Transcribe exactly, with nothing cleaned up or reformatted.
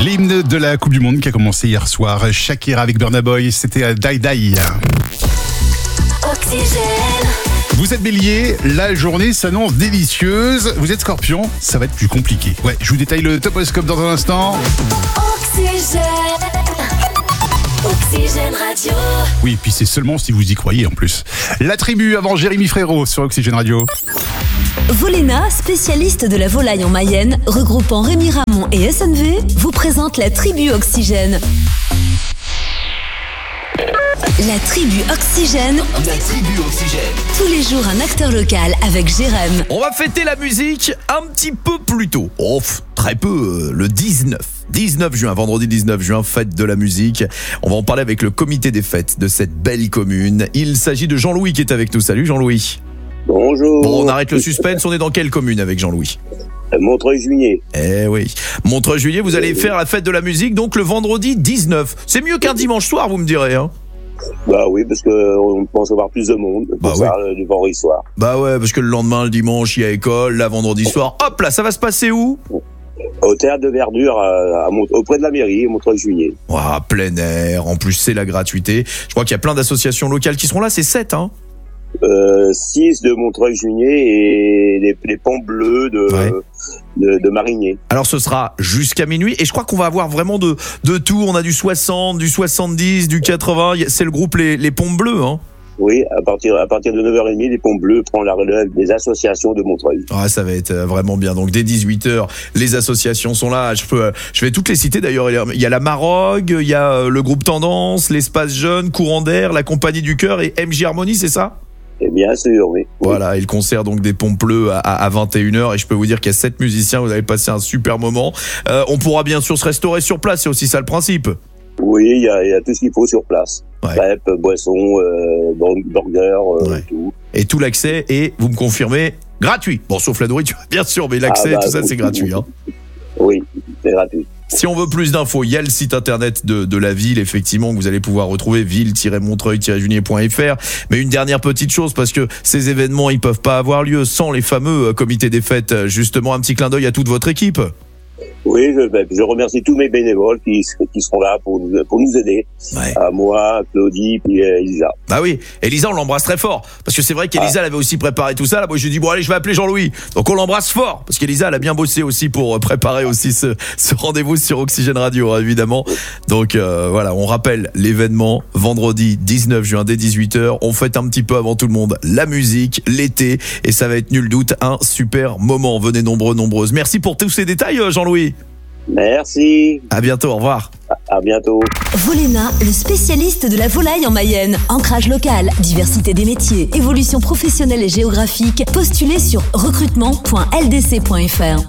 L'hymne de la Coupe du Monde qui a commencé hier soir. Shakira avec Burna Boy, c'était à Die Die. Oxygène. Vous êtes Bélier, la journée s'annonce délicieuse. Vous êtes Scorpion, ça va être plus compliqué. Ouais, je vous détaille le top horoscope dans un instant. Oxygène. Oxygène Radio. Oui, puis c'est seulement si vous y croyez en plus. La tribu avant Jérémy Frérot sur Oxygène Radio. Volena, spécialiste de la volaille en Mayenne, regroupant Rémi Ramon et S N V, vous présente la tribu Oxygène. La tribu Oxygène. La tribu Oxygène. Tous les jours un acteur local avec Jérém. On va fêter la musique un petit peu plus tôt. Oh, pff, très peu, euh, le dix-neuf. dix-neuf juin, vendredi dix-neuf juin, fête de la musique. On va en parler avec le comité des fêtes de cette belle commune. Il s'agit de Jean-Louis qui est avec nous. Salut Jean-Louis. Bonjour. Bon, on arrête le suspense, on est dans quelle commune avec Jean-Louis ? Montreuil-Juigné. Eh oui, Montreuil-Juillet, vous allez faire la fête de la musique donc le vendredi dix-neuf. C'est mieux qu'un dimanche soir, vous me direz, hein ? Bah oui, parce qu'on pense avoir plus de monde pour Bah ça, oui. le vendredi soir. Bah ouais, parce que le lendemain, le dimanche, il y a école, la vendredi soir, hop là, ça va se passer où ? Au théâtre de Verdure, à, à Mont- auprès de la mairie, Montreuil-Juigné. Ouah, plein air, en plus c'est la gratuité. Je crois qu'il y a plein d'associations locales qui seront là, c'est sept, hein ? Euh, six de Montreuil-Juigné et les, les ponts bleus de, Ouais. de, de Marigné. Alors ce sera jusqu'à minuit et je crois qu'on va avoir vraiment de, de tout. On a du soixante, du soixante-dix, du quatre-vingts. C'est le groupe Les, les Pompes Bleues, hein. Oui, à partir, à partir de neuf heures trente, les ponts bleus prennent la relève des associations de Montreuil. Ah, ça va être vraiment bien. Donc dès dix-huit heures, les associations sont là. Je peux, je vais toutes les citer d'ailleurs. Il y a la Marogue, il y a le groupe Tendance, l'Espace Jeune, Courant d'Air, la Compagnie du Cœur et M J Harmonie, c'est ça ? Et bien sûr, oui. Voilà, et le concert donc des Pompes Bleues à, à vingt et une heures et je peux vous dire qu'il y a sept musiciens, vous allez passer un super moment. Euh, on pourra bien sûr se restaurer sur place, c'est aussi ça le principe. Oui, il y a, il y a tout ce qu'il faut sur place. Ouais. Crêpes, boissons, euh, burgers, euh, Ouais. tout. Et tout l'accès est, vous me confirmez, gratuit. Bon, sauf la nourriture, bien sûr, mais l'accès, Ah bah, tout ça, c'est gratuit. Hein. Oui, c'est gratuit. Si on veut plus d'infos, il y a le site internet de, de la ville, effectivement, que vous allez pouvoir retrouver, ville tiret montreuil tiret juigné point f r. Mais une dernière petite chose, parce que ces événements, ils peuvent pas avoir lieu sans les fameux euh, comités des fêtes. Justement, un petit clin d'œil à toute votre équipe. Oui, je, ben, je remercie tous mes bénévoles qui, qui seront là pour nous, pour nous aider. Ouais. À moi, Claudie, puis euh, Elisa. Bah oui, Elisa, on l'embrasse très fort. Parce que c'est vrai qu'Elisa, elle avait aussi préparé tout ça. Là, moi, je lui ai dit, bon, allez, je vais appeler Jean-Louis. Donc, on l'embrasse fort. Parce qu'Elisa, elle a bien bossé aussi pour préparer aussi ce, ce rendez-vous sur Oxygène Radio, hein, évidemment. Donc, euh, voilà, on rappelle l'événement vendredi dix-neuf juin dès dix-huit heures. On fête un petit peu avant tout le monde la musique, l'été. Et ça va être nul doute un super moment. Venez nombreux, nombreuses. Merci pour tous ces détails, Jean-Louis. Merci. À bientôt, au revoir. À, à bientôt. Volena, le spécialiste de la volaille en Mayenne. Ancrage local, diversité des métiers, évolution professionnelle et géographique. Postulez sur recrutement point l d c point f r.